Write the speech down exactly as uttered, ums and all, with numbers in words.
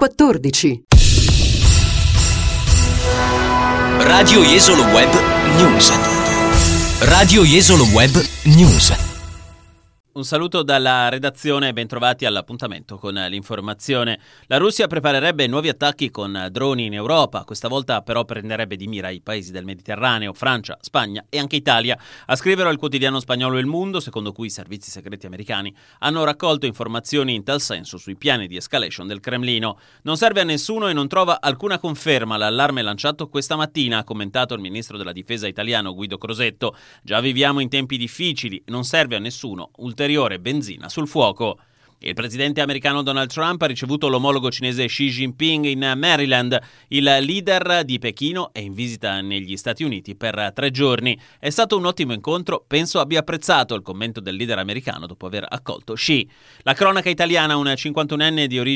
quattordici. Radio Jesolo Web News. Radio Jesolo Web News. Un saluto dalla redazione e bentrovati all'appuntamento con l'informazione. La Russia preparerebbe nuovi attacchi con droni in Europa, questa volta però prenderebbe di mira i paesi del Mediterraneo, Francia, Spagna e anche Italia. A scrivere al quotidiano spagnolo El Mundo, secondo cui i servizi segreti americani hanno raccolto informazioni in tal senso sui piani di escalation del Cremlino. Non serve a nessuno e non trova alcuna conferma l'allarme lanciato questa mattina, ha commentato il ministro della difesa italiano Guido Crosetto. Già viviamo in tempi difficili, non serve a nessuno ulteriore benzina sul fuoco. Il presidente americano Donald Trump ha ricevuto l'omologo cinese Xi Jinping in Maryland. Il leader di Pechino è in visita negli Stati Uniti per tre giorni. È stato un ottimo incontro, penso abbia apprezzato il commento del leader americano dopo aver accolto Xi. La cronaca italiana, un cinquantunenne di origine